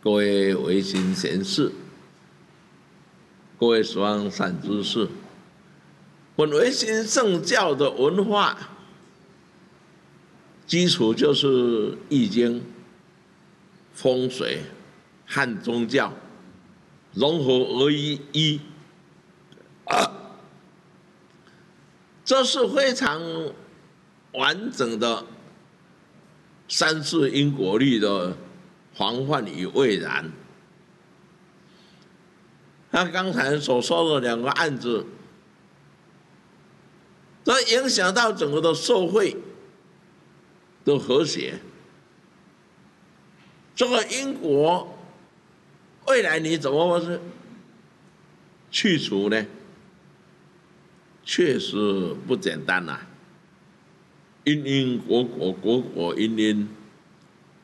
各位维新贤士，各位十方善知识，本维新圣教的文化基础就是《易经》、风水和宗教融合而一这是非常完整的三世因果律的防范与未然。他刚才所说的2个案子，都影响到整个的社会的和谐。这个因果未来你怎么去除呢？确实不简单呐。因因果果，果果因因，